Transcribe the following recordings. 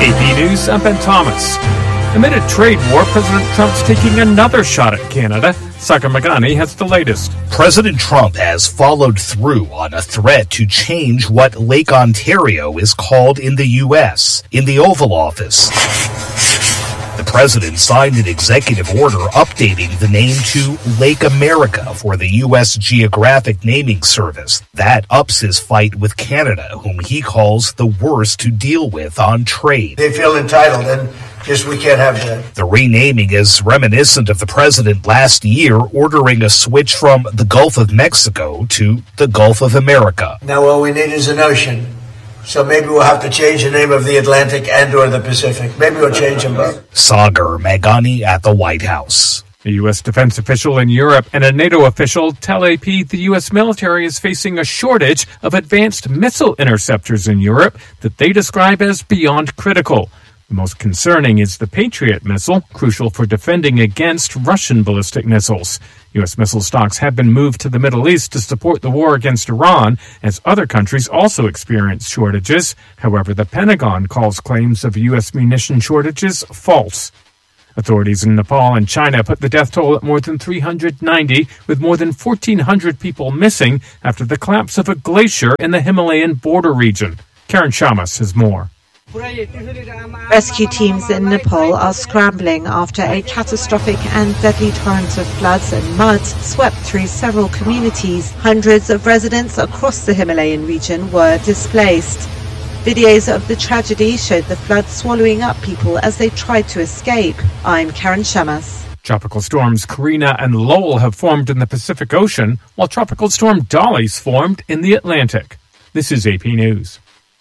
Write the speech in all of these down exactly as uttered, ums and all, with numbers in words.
A P News, I'm Ben Thomas. Amid a trade war, President Trump's taking another shot at Canada. Sagar Meghani has the latest. President Trump has followed through on a threat to change what Lake Ontario is called in the U S in the Oval Office. The president signed an executive order updating the name to Lake America for the U S Geographic Naming Service. That ups his fight with Canada, whom he calls the worst to deal with on trade. They feel entitled, and just we can't have that. The renaming is reminiscent of the president last year ordering a switch from the Gulf of Mexico to the Gulf of America. Now all we need is an ocean. So maybe we'll have to change the name of the Atlantic and or the Pacific. Maybe we'll change them both. Sagar Meghani at the White House. A U S defense official in Europe and a NATO official tell A P the U S military is facing a shortage of advanced missile interceptors in Europe that they describe as beyond critical. The most concerning is the Patriot missile, crucial for defending against Russian ballistic missiles. U S missile stocks have been moved to the Middle East to support the war against Iran, as other countries also experience shortages. However, the Pentagon calls claims of U S munition shortages false. Authorities in Nepal and China put the death toll at more than three hundred ninety, with more than fourteen hundred people missing after the collapse of a glacier in the Himalayan border region. Karen Shamas has more. Rescue teams in Nepal are scrambling after a catastrophic and deadly torrent of floods and mud swept through several communities. Hundreds of residents across the Himalayan region were displaced. Videos of the tragedy showed the flood swallowing up people as they tried to escape. I'm Karen Shamas. Tropical storms Karina and Lowell have formed in the Pacific Ocean, while Tropical Storm Dolly's formed in the Atlantic. This is A P News.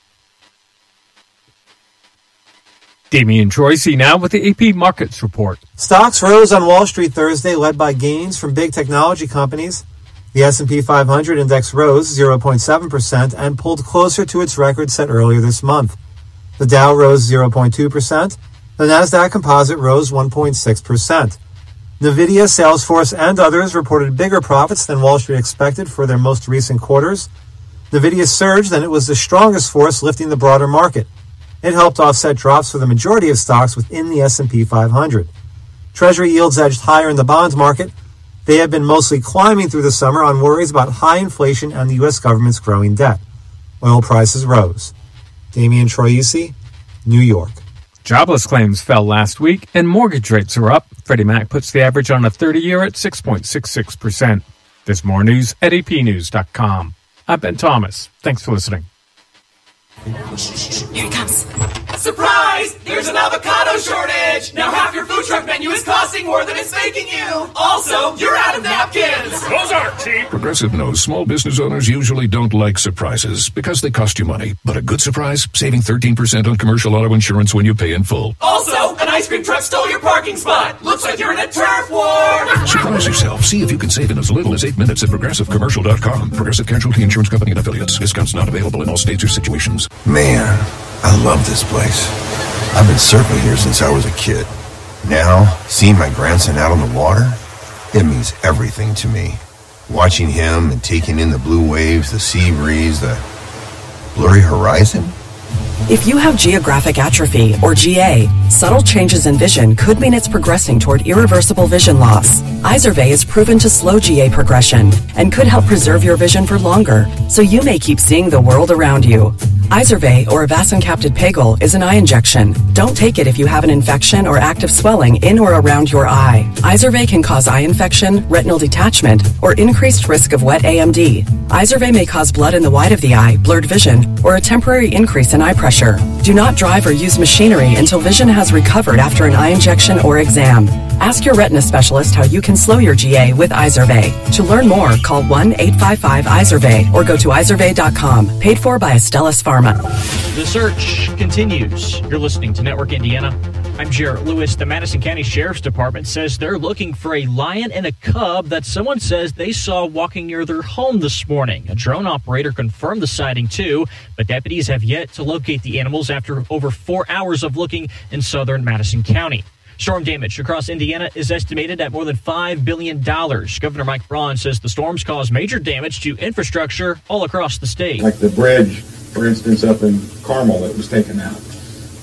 Damian Troisi now with the A P Markets Report. Stocks rose on Wall Street Thursday, led by gains from big technology companies. The S and P five hundred index rose zero point seven percent and pulled closer to its record set earlier this month. The Dow rose zero point two percent. The Nasdaq Composite rose one point six percent. Nvidia, Salesforce, and others reported bigger profits than Wall Street expected for their most recent quarters. Nvidia surged, and it was the strongest force lifting the broader market. It helped offset drops for the majority of stocks within the S and P five hundred. Treasury yields edged higher in the bond market. They have been mostly climbing through the summer on worries about high inflation and the U S government's growing debt. Oil prices rose. Damian Troisi, New York. Jobless claims fell last week, and mortgage rates are up. Freddie Mac puts the average on a thirty-year at six point six six percent. There's more news at A P news dot com. I'm Ben Thomas. Thanks for listening. Here he comes. Surprise! There's an avocado shortage! Now half your food truck menu is costing more than it's making you! Also, you're out of napkins! Those aren't cheap! Progressive knows small business owners usually don't like surprises because they cost you money. But a good surprise? Saving thirteen percent on commercial auto insurance when you pay in full. Also, an ice cream truck stole your parking spot! Looks like you're in a turf war! Surprise yourself. See if you can save in as little as eight minutes at Progressive Commercial dot com. Progressive Casualty Insurance Company and Affiliates. Discounts not available in all states or situations. Man, I love this place. I've been surfing here since I was a kid. Now, seeing my grandson out on the water, it means everything to me. Watching him and taking in the blue waves, the sea breeze, the blurry horizon. If you have geographic atrophy, or G A, subtle changes in vision could mean it's progressing toward irreversible vision loss. Izervay is proven to slow G A progression and could help preserve your vision for longer, so you may keep seeing the world around you. Izervay, or avacincaptad pegol, is an eye injection. Don't take it if you have an infection or active swelling in or around your eye. Izervay can cause eye infection, retinal detachment, or increased risk of wet A M D. Izervay may cause blood in the white of the eye, blurred vision, or a temporary increase in eye pressure. Do not drive or use machinery until vision has recovered after an eye injection or exam. Ask your retina specialist how you can slow your G A with Izervay. To learn more, call one eight five five Izervay or go to izervay dot com. Paid for by Astellas Pharma. The search continues. You're listening to Network Indiana. I'm Jarrett Lewis. The Madison County Sheriff's Department says they're looking for a lion and a cub that someone says they saw walking near their home this morning. A drone operator confirmed the sighting too, but deputies have yet to locate the animals after over four hours of looking in southern Madison County. Storm damage across Indiana is estimated at more than five billion dollars. Governor Mike Braun says the storms caused major damage to infrastructure all across the state. Like the bridge, for instance, up in Carmel that was taken out.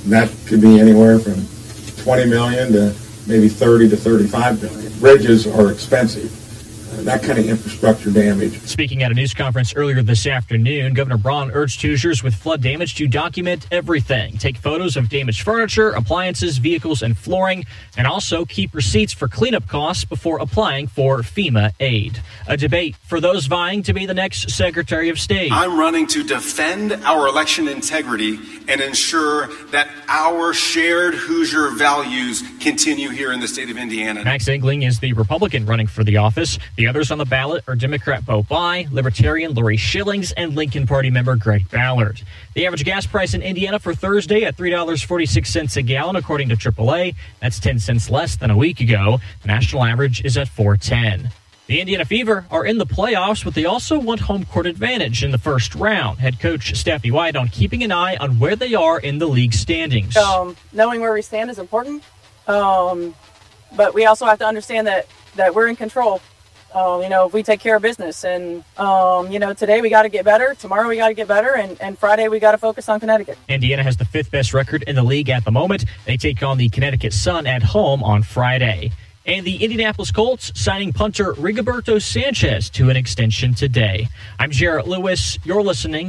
And that could be anywhere from twenty million to maybe thirty to thirty-five million. Bridges are expensive. Uh, that kind of infrastructure damage. Speaking at a news conference earlier this afternoon, Governor Braun urged Hoosiers with flood damage to document everything. Take photos of damaged furniture, appliances, vehicles, and flooring, and also keep receipts for cleanup costs before applying for FEMA aid. A debate for those vying to be the next Secretary of State. I'm running to defend our election integrity and ensure that our shared Hoosier values continue here in the state of Indiana. Max Engling is the Republican running for the office. The others on the ballot are Democrat Bo Bai, Libertarian Lori Schillings, and Lincoln Party member Greg Ballard. The average gas price in Indiana for Thursday at three dollars and forty-six cents a gallon, according to triple A. That's ten cents less than a week ago. The national average is at four ten. The Indiana Fever are in the playoffs, but they also want home court advantage in the first round. Head coach Stephanie White on keeping an eye on where they are in the league standings. Um, knowing where we stand is important, um, but we also have to understand that, that we're in control. Um, you know, if we take care of business, and, um, you know, today we got to get better, tomorrow we got to get better, and, and Friday we got to focus on Connecticut. Indiana has the fifth best record in the league at the moment. They take on the Connecticut Sun at home on Friday. And the Indianapolis Colts signing punter Rigoberto Sanchez to an extension today. I'm Jarrett Lewis. You're listening